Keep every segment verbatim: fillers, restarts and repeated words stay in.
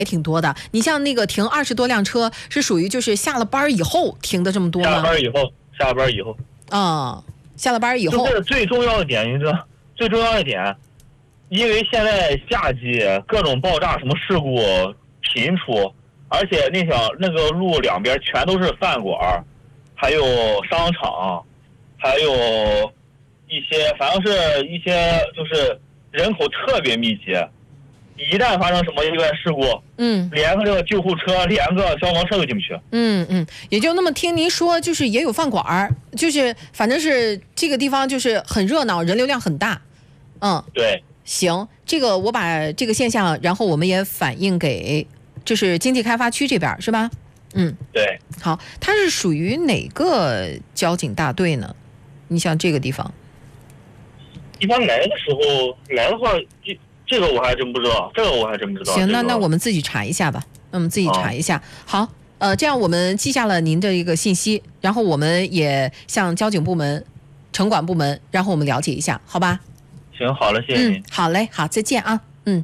也挺多的。你像那个停二十多辆车，是属于就是下了班以后停的这么多吗？ 下班以后，下班以后。 啊、嗯，下了班以后。 就是最重要的点，你知道，最重要的点，因为现在夏季各种爆炸什么事故频出，而且那条那个路两边全都是饭馆，还有商场，还有一些反正是一些就是人口特别密集。一旦发生什么意外事故，嗯，连个这个救护车，连个消防车都进不去。 嗯嗯，也就那么听您说，就是也有饭馆，就是反正是这个地方就是很热闹，人流量很大。嗯， 对。 行，这个我把这个现象，然后我们也反映给，就是经济开发区这边，是吧？嗯， 对。 好，它是属于哪个交警大队呢？你像这个地方， 一般来的时候来的话，一。这个我还真不知道，这个我还真不知道。 行，那、 这个、 那我们自己查一下吧。那我们自己查一下。哦、好，呃，这样我们记下了您的一个信息，然后我们也向交警部门、城管部门，然后我们了解一下，好吧？ 行，好了，谢谢您。 嗯，好嘞，好，再见啊，嗯。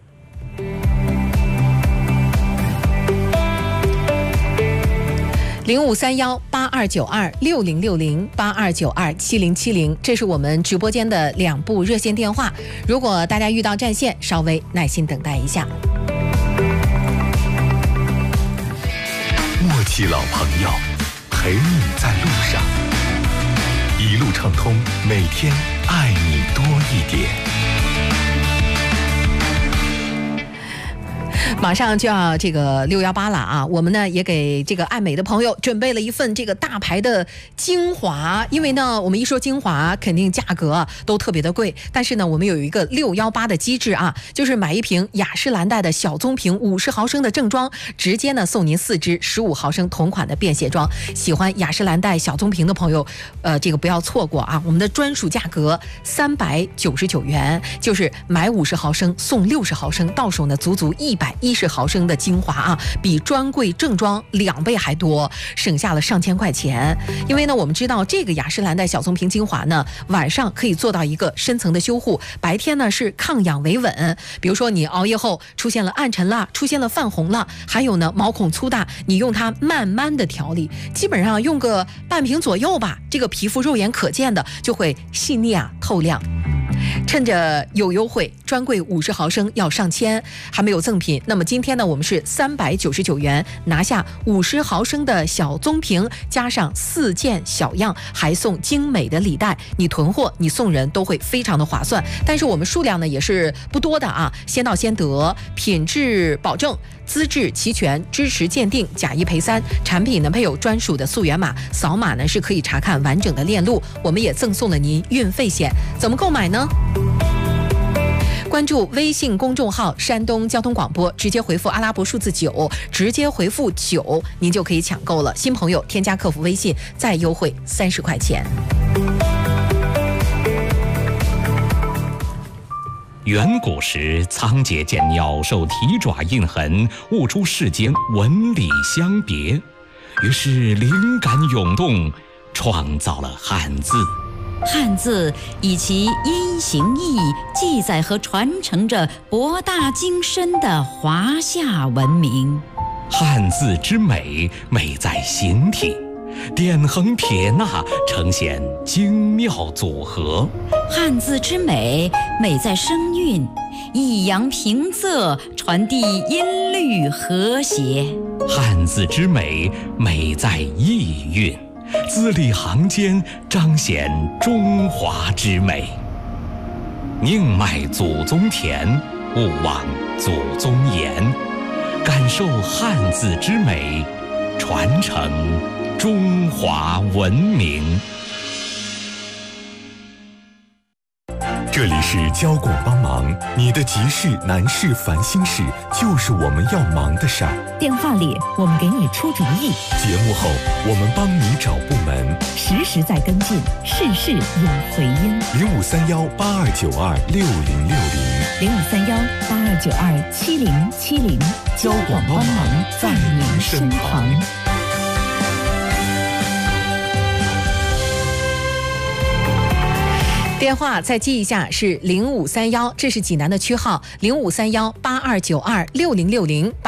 零五三幺八二九二六零六零八二九二七零七零，这是我们直播间的两部热线电话。如果大家遇到占线，稍微耐心等待一下。 默契老朋友，陪你在路上，一路畅通，每天爱你多一点。 马上就要这个六幺八了啊，我们呢也给这个爱美的朋友准备了一份这个大牌的精华，因为呢我们一说精华肯定价格都特别的贵，但是呢我们有一个六幺八的机制啊，就是买一瓶雅诗兰黛的小棕瓶五十毫升的正装，直接呢送您四支十五毫升同款的便携装。喜欢雅诗兰黛小棕瓶的朋友，呃这个不要错过啊，我们的专属价格三百九十九元，就是买五十毫升送六十毫升，到手呢足足一百一十毫升的精华啊，比专柜正装两倍还多，省下了上千块钱。因为呢，我们知道这个雅诗兰黛小棕瓶精华呢，晚上可以做到一个深层的修护，白天呢是抗氧维稳。比如说你熬夜后出现了暗沉了，出现了泛红了，还有呢毛孔粗大，你用它慢慢的调理，基本上用个半瓶左右吧，这个皮肤肉眼可见的就会细腻啊透亮。趁着有优惠，专柜五十毫升要上千，还没有赠品。那么今天呢，我们是三百九十九元拿下五十毫升的小棕瓶，加上四件小样，还送精美的礼袋。你囤货，你送人都会非常的划算。但是我们数量呢也是不多的啊，先到先得，品质保证。资质齐全，支持鉴定，假一赔三。产品呢配有专属的溯源码，扫码呢是可以查看完整的链路。我们也赠送了您运费险。怎么购买呢？关注微信公众号山东交通广播，直接回复阿拉伯数字九，直接回复九，您就可以抢购了。新朋友添加客服微信，再优惠三十块钱。 远古时，仓颉见鸟兽蹄爪印痕，悟出世间纹理相别，于是灵感涌动，创造了汉字。 汉字以其音形意记载和传承着博大精深的华夏文明。 汉字之美，美在形体，点横撇捺呈现精妙组合。 汉字之美，美在声韵，抑扬平仄传递音律和谐。 汉字之美，美在意蕴，字里行间彰显中华之美。宁迈祖宗田，勿忘祖宗言，感受汉字之美，传承中华文明。 这里是交广帮忙，你的急事难事烦心事就是我们要忙的事儿。 电话里我们给你出主意， 节目后我们帮你找部门， 实时在跟进，事事有回音。 零五三幺八二九二六零六零， 零五三幺八二九二七零七零，交广帮忙在您身旁。 电话再记一下是零五三幺，这是济南的区号零五三幺八二九二六零六零。